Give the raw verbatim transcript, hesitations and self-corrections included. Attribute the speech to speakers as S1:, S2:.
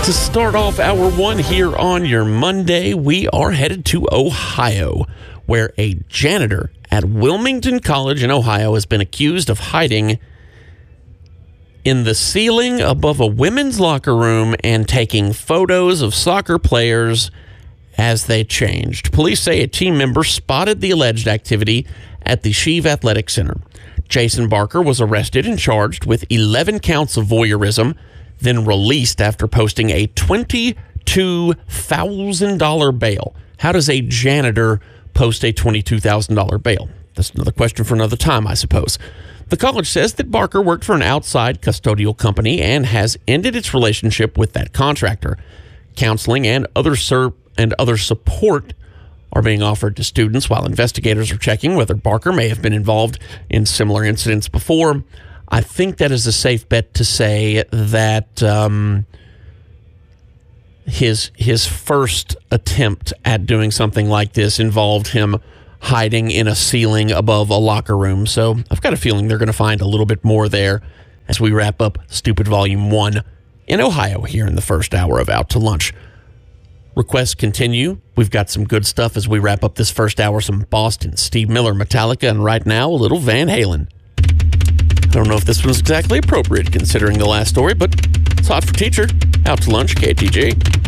S1: To start off hour one here on your Monday, we are headed to Ohio, where a janitor at Wilmington College in Ohio has been accused of hiding in the ceiling above a women's locker room and taking photos of soccer players as they changed. Police say a team member spotted the alleged activity at the Sheave Athletic Center. Jason Barker was arrested and charged with eleven counts of voyeurism, then released after posting a twenty-two thousand dollars bail. How does a janitor post a twenty-two thousand dollars bail? That's another question for another time, I suppose. The college says that Barker worked for an outside custodial company and has ended its relationship with that contractor. Counseling and other ser- and other support are being offered to students while investigators are checking whether Barker may have been involved in similar incidents before. I think that is a safe bet to say that um, his his first attempt at doing something like this involved him hiding in a ceiling above a locker room. So I've got a feeling they're going to find a little bit more there as we wrap up Stupid Volume one in Ohio here in the first hour of Out to Lunch. Requests continue. We've got some good stuff as we wrap up this first hour. Some Boston, Steve Miller, Metallica, and right now, a little Van Halen. I don't know if this one's exactly appropriate considering the last story, but it's hot for teacher. Out to Lunch, K T G.